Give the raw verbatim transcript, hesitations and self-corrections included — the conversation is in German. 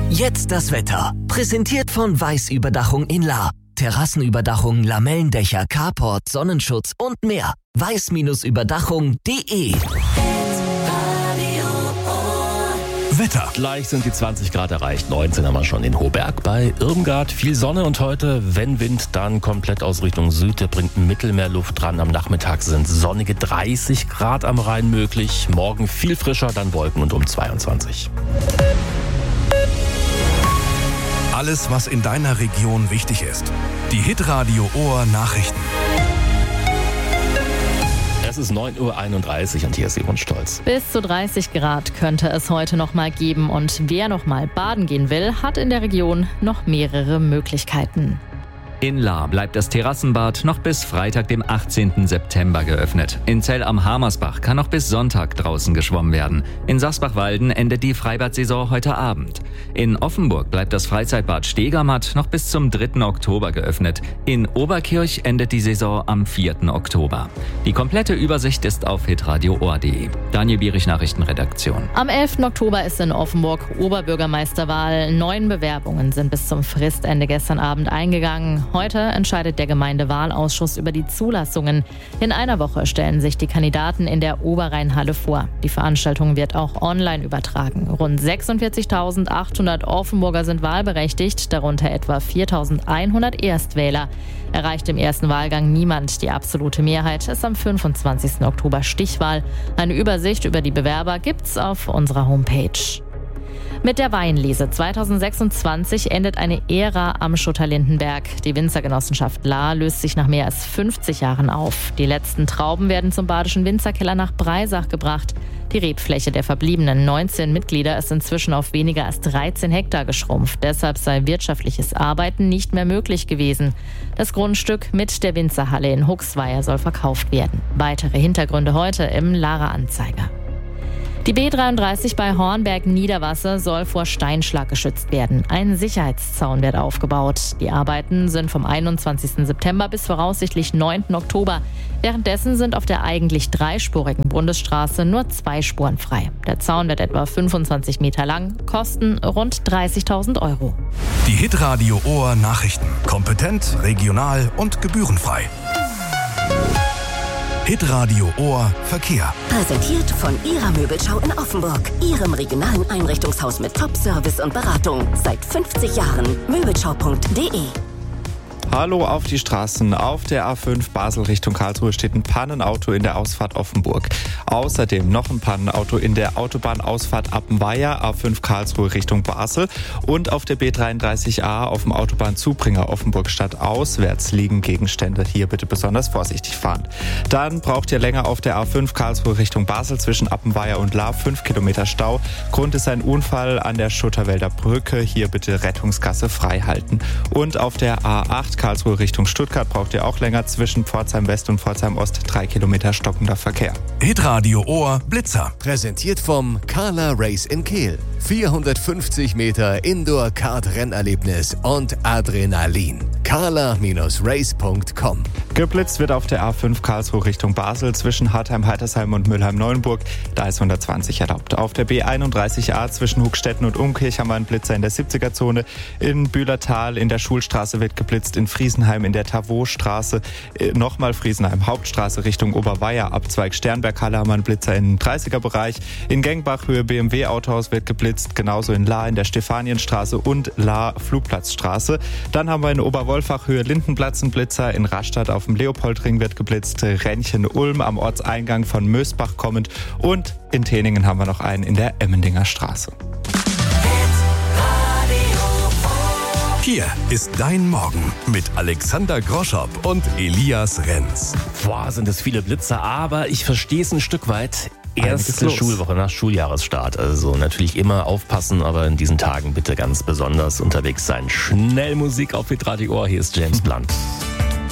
Jetzt das Wetter. Präsentiert von Weiß-Überdachung in Lahr. Terrassenüberdachung, Lamellendächer, Carport, Sonnenschutz und mehr. weiß Überdachung punkt de. Wetter. Gleich sind die zwanzig Grad erreicht. neunzehn haben wir schon in Hohberg bei Irmgard. Viel Sonne und heute, wenn Wind, dann komplett aus Richtung Süd. Der bringt Mittelmeerluft dran. Am Nachmittag sind sonnige dreißig Grad am Rhein möglich. Morgen viel frischer, dann Wolken und um zweiundzwanzig. Alles, was in deiner Region wichtig ist. Die Hitradio Ohr Nachrichten. Es ist neun Uhr einunddreißig und hier ist Simon Stolz. Bis zu dreißig Grad könnte es heute noch mal geben und wer noch mal baden gehen will, hat in der Region noch mehrere Möglichkeiten. In Lahr bleibt das Terrassenbad noch bis Freitag, dem achtzehnten September geöffnet. In Zell am Hamersbach kann noch bis Sonntag draußen geschwommen werden. In Sasbach-Walden endet die Freibad-Saison heute Abend. In Offenburg bleibt das Freizeitbad Stegermatt noch bis zum dritten Oktober geöffnet. In Oberkirch endet die Saison am vierten Oktober. Die komplette Übersicht ist auf hitradio ohr punkt de. Daniel Bierich, Nachrichtenredaktion. Am elften Oktober ist in Offenburg Oberbürgermeisterwahl. Neun Bewerbungen sind bis zum Fristende gestern Abend eingegangen. Heute entscheidet der Gemeindewahlausschuss über die Zulassungen. In einer Woche stellen sich die Kandidaten in der Oberrheinhalle vor. Die Veranstaltung wird auch online übertragen. Rund sechsundvierzigtausendachthundert Offenburger sind wahlberechtigt, darunter etwa viertausendeinhundert Erstwähler. Erreicht im ersten Wahlgang niemand die absolute Mehrheit, ist am fünfundzwanzigsten Oktober Stichwahl. Eine Übersicht über die Bewerber gibt's auf unserer Homepage. Mit der Weinlese zweitausendsechsundzwanzig endet eine Ära am Schutter Lindenberg. Die Winzergenossenschaft Lahr löst sich nach mehr als fünfzig Jahren auf. Die letzten Trauben werden zum Badischen Winzerkeller nach Breisach gebracht. Die Rebfläche der verbliebenen neunzehn Mitglieder ist inzwischen auf weniger als dreizehn Hektar geschrumpft. Deshalb sei wirtschaftliches Arbeiten nicht mehr möglich gewesen. Das Grundstück mit der Winzerhalle in Huxweier soll verkauft werden. Weitere Hintergründe heute im Lahrer Anzeiger. Die B dreiunddreißig bei Hornberg-Niederwasser soll vor Steinschlag geschützt werden. Ein Sicherheitszaun wird aufgebaut. Die Arbeiten sind vom einundzwanzigsten September bis voraussichtlich neunten Oktober. Währenddessen sind auf der eigentlich dreispurigen Bundesstraße nur zwei Spuren frei. Der Zaun wird etwa fünfundzwanzig Meter lang, kosten rund dreißigtausend Euro. Die Hitradio Ohr Nachrichten. Kompetent, regional und gebührenfrei. Hitradio Ohr Verkehr. Präsentiert von Ihrer Möbelschau in Offenburg. Ihrem regionalen Einrichtungshaus mit Top-Service und Beratung. Seit fünfzig Jahren. Möbelschau punkt de. Hallo auf die Straßen. Auf der A fünf Basel Richtung Karlsruhe steht ein Pannenauto in der Ausfahrt Offenburg. Außerdem noch ein Pannenauto in der Autobahnausfahrt Appenweier, A fünf Karlsruhe Richtung Basel. Und auf der B dreiunddreißig A auf dem Autobahnzubringer Offenburg Stadt auswärts liegen Gegenstände. Hier bitte besonders vorsichtig fahren. Dann braucht ihr länger auf der A fünf Karlsruhe Richtung Basel zwischen Appenweier und Lahr fünf Kilometer Stau. Grund ist ein Unfall an der Schutterwälder Brücke. Hier bitte Rettungsgasse frei halten. Und auf der A acht Karlsruhe Richtung Stuttgart braucht ihr auch länger zwischen Pforzheim West und Pforzheim Ost drei Kilometer stockender Verkehr. Hitradio Ohr Blitzer. Präsentiert vom Carla Race in Kehl. vierhundertfünfzig Meter Indoor-Kart-Rennerlebnis und Adrenalin. carla Race punkt com. Geblitzt wird auf der A fünf Karlsruhe Richtung Basel zwischen Hartheim, Heitersheim und Mülheim-Neuenburg. Da ist hundertzwanzig erlaubt. Auf der B einunddreißig A zwischen Hugstetten und Umkirch haben wir einen Blitzer in der siebziger-Zone. In Bühlertal in der Schulstraße wird geblitzt. In Friesenheim in der Tavot-Straße. Äh, Nochmal Friesenheim Hauptstraße Richtung Oberweier. Abzweig Sternberghalle haben wir einen Blitzer im dreißiger-Bereich. In Gengbach Höhe B M W-Autohaus wird geblitzt. Genauso in Lahr in der Stefanienstraße und Lahr Flugplatzstraße. Dann haben wir in Oberwolfach Höhe Lindenplatz einen Blitzer. In Rastatt auf dem Leopoldring wird geblitzt. Rennchen Ulm am Ortseingang von Mösbach kommend. Und in Teningen haben wir noch einen in der Emmendinger Straße. Hier ist dein Morgen mit Alexander Groschopp und Elias Renz. Boah, sind das viele Blitzer, aber ich verstehe es ein Stück weit. Erste Schulwoche nach Schuljahresstart. Also natürlich immer aufpassen, aber in diesen Tagen bitte ganz besonders unterwegs sein. Schnell Musik auf Hitradio Ohr. Hier ist James Blunt.